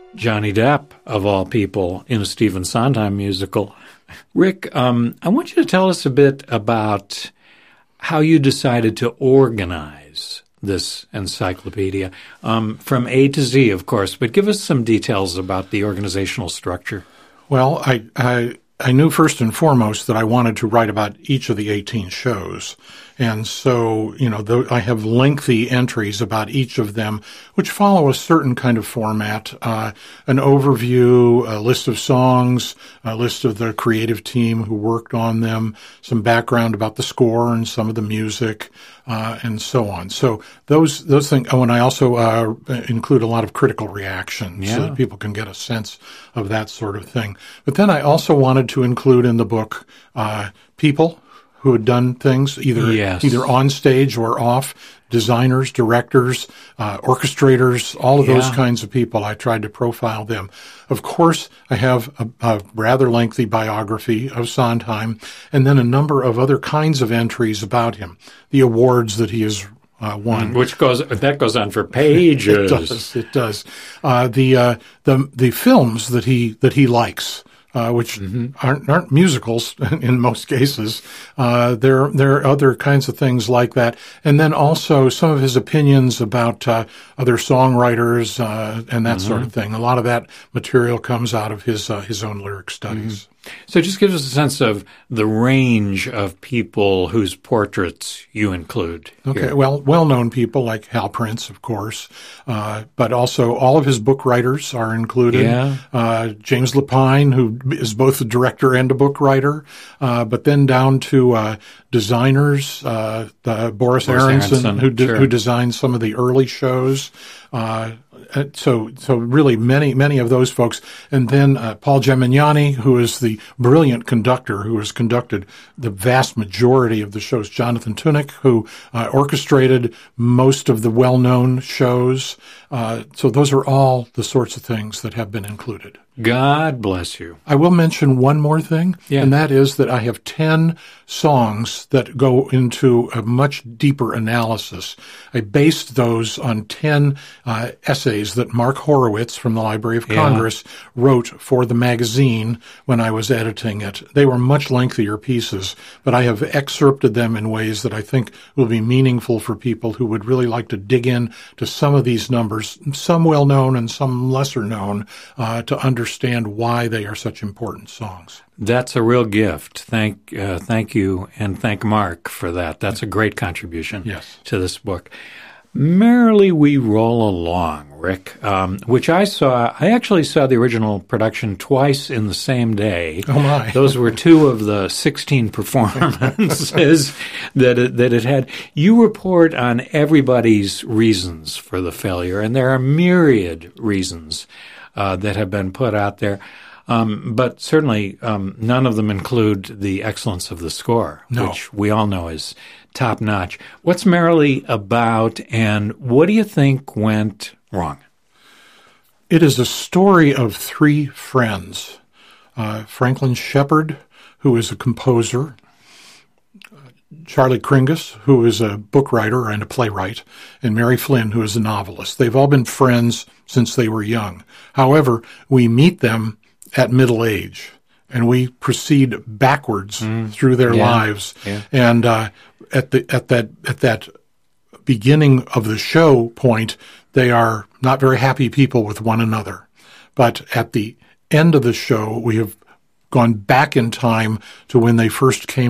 Johnny Depp, of all people, in a Stephen Sondheim musical. Rick, I want you to tell us a bit about how you decided to organize this encyclopedia, from A to Z, of course, but give us some details about the organizational structure. Well, I knew first and foremost that I wanted to write about each of the 18 shows. And so, I have lengthy entries about each of them, which follow a certain kind of format, an overview, a list of songs, a list of the creative team who worked on them, some background about the score and some of the music, and so on. So those things. Oh, and I also include a lot of critical reactions so that people can get a sense of that sort of thing. But then I also wanted to include in the book people who had done things either on stage or off, designers, directors, orchestrators, all of those kinds of people. I tried to profile them. Of course, I have a rather lengthy biography of Sondheim, and then a number of other kinds of entries about him, the awards that he has won, that goes on for pages. It does. The films that he likes. Which aren't musicals in most cases. There are other kinds of things like that. And then also some of his opinions about other songwriters and that sort of thing. A lot of that material comes out of his own lyric studies. So it just gives us a sense of the range of people whose portraits you include. Okay, here. well-known people like Hal Prince, of course, but also all of his book writers are included. James Lapine, who is both a director and a book writer, but then down to designers, Boris Aronson, who designed some of the early shows. So really many of those folks. And then Paul Gemignani, who is the brilliant conductor who has conducted the vast majority of the shows. Jonathan Tunick, who orchestrated most of the well-known shows. So those are all the sorts of things that have been included. God bless you. I will mention one more thing, and that is that I have 10 songs that go into a much deeper analysis. I based those on 10 essays that Mark Horowitz from the Library of Congress wrote for the magazine when I was editing it. They were much lengthier pieces, but I have excerpted them in ways that I think will be meaningful for people who would really like to dig in to some of these numbers, some well-known and some lesser known, to understand why they are such important songs. That's a real gift. Thank you, and thank Mark for that. That's a great contribution to this book. Merrily We Roll Along, Rick, which I actually saw the original production twice in the same day. Oh, my. Those were 2 of the 16 performances that it had. You report on everybody's reasons for the failure, and there are myriad reasons that have been put out there. But certainly none of them include the excellence of the score, which we all know is top-notch. What's Merrily about, and what do you think went wrong? It is a story of 3 friends. Franklin Shepard, who is a composer, Charlie Kringus, who is a book writer and a playwright, and Mary Flynn, who is a novelist. They've all been friends since they were young. However, we meet them at middle age, and we proceed backwards through their lives. And at that beginning of the show point, they are not very happy people with one another. But at the end of the show, we have gone back in time to when they first came